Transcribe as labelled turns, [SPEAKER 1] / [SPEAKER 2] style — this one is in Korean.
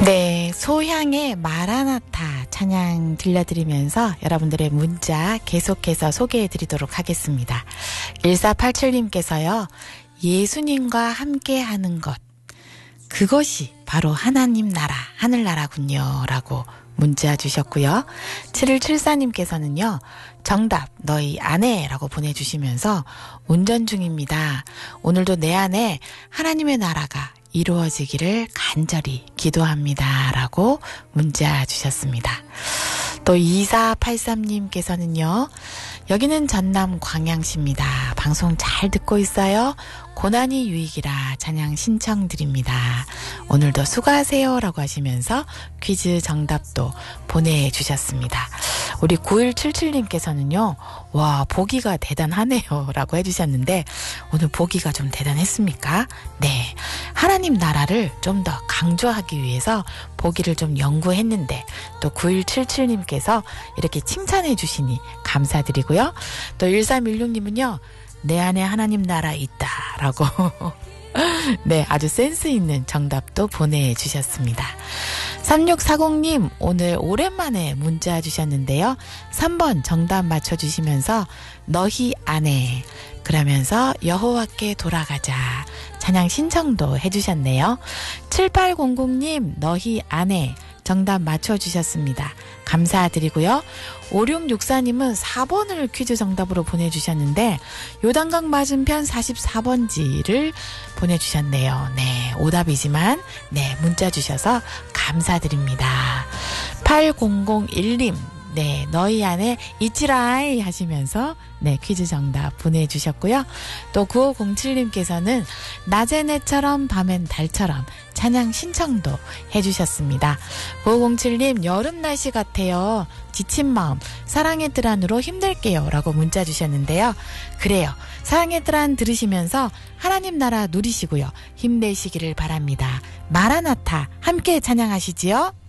[SPEAKER 1] 네, 소향의 마라나타 찬양 들려드리면서 여러분들의 문자 계속해서 소개해드리도록 하겠습니다. 1487님께서요. 예수님과 함께하는 것, 그것이 바로 하나님 나라, 하늘나라군요 라고 문자 주셨고요. 7174님께서는요. 정답 너희 아내라고 보내주시면서 운전 중입니다. 오늘도 내 안에 하나님의 나라가 이루어지기를 간절히 기도합니다 라고 문자 주셨습니다. 또 2483님께서는요. 여기는 전남 광양시입니다. 방송 잘 듣고 있어요. 고난이 유익이라 찬양 신청드립니다. 오늘도 수고하세요 라고 하시면서 퀴즈 정답도 보내주셨습니다. 우리 9177님께서는요. 와, 보기가 대단하네요 라고 해주셨는데 오늘 보기가 좀 대단했습니까? 네, 하나님 나라를 좀 더 강조하기 위해서 보기를 좀 연구했는데 또 9177님께서 이렇게 칭찬해 주시니 감사드리고요. 또 1316님은요. 내 안에 하나님 나라 있다 라고 네, 아주 센스 있는 정답도 보내주셨습니다. 3640님 오늘 오랜만에 문자 주셨는데요. 3번 정답 맞춰주시면서 너희 안에 그러면서 여호와께 돌아가자 찬양 신청도 해주셨네요. 7800님 너희 안에 정답 맞춰주셨습니다. 감사드리고요. 5664님은 4번을 퀴즈 정답으로 보내주셨는데 요단강 맞은편 44번지를 보내주셨네요. 네, 오답이지만 네, 문자 주셔서 감사드립니다. 8001님 네, 너희 안에 있지라이 하시면서 네, 퀴즈 정답 보내주셨고요. 또 9507님께서는 낮엔 해처럼 밤엔 달처럼 찬양 신청도 해주셨습니다. 9507님 여름 날씨 같아요. 지친 마음 사랑의 뜰 안으로 힘낼게요 라고 문자 주셨는데요. 그래요. 사랑의 뜰 안 들으시면서 하나님 나라 누리시고요. 힘내시기를 바랍니다. 마라나타 함께 찬양하시지요.